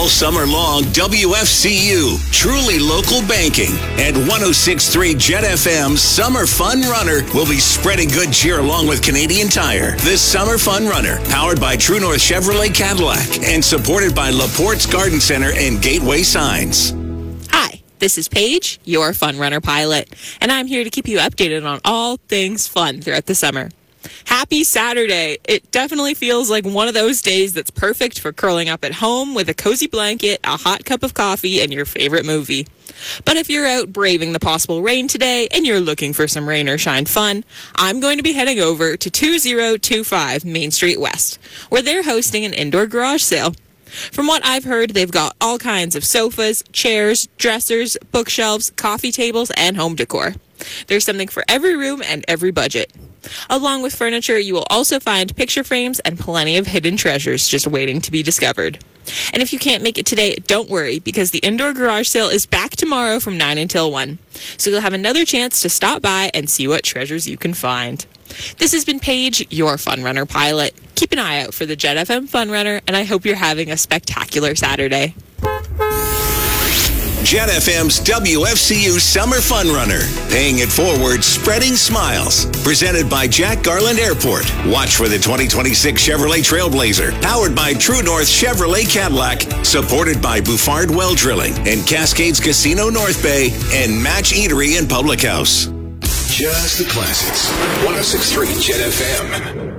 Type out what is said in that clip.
All summer long, WFCU, truly local banking, and 106.3 Jet FM's Summer Fun Runner will be spreading good cheer along with Canadian Tire. This Summer Fun Runner, powered by True North Chevrolet Cadillac and supported by LaPorte's Garden Center and Gateway Signs. Hi, this is Paige, your Fun Runner pilot, and I'm here to keep you updated on all things fun throughout the summer. Happy Saturday. It definitely feels like one of those days that's perfect for curling up at home with a cozy blanket, a hot cup of coffee, and your favorite movie. But if you're out braving the possible rain today and you're looking for some rain or shine fun, I'm going to be heading over to 2025 Main Street West, where they're hosting an indoor garage sale. From what I've heard, they've got all kinds of sofas, chairs, dressers, bookshelves, coffee tables, and home decor. There's something for every room and every budget. Along with furniture, you will also find picture frames and plenty of hidden treasures just waiting to be discovered. And if you can't make it today, don't worry, because the indoor garage sale is back tomorrow from 9 until 1. So you'll have another chance to stop by and see what treasures you can find. This has been Paige, your Fun Runner pilot. Keep an eye out for the Jet FM Fun Runner, and I hope you're having a spectacular Saturday. Jet FM's WFCU Summer Fun Runner, paying it forward, spreading smiles. Presented by Jack Garland Airport. Watch for the 2026 Chevrolet Trailblazer, powered by True North Chevrolet Cadillac, supported by Bouffard Well Drilling and Cascades Casino North Bay and Match Eatery and Public House. Just the classics. 106.3 Jet FM.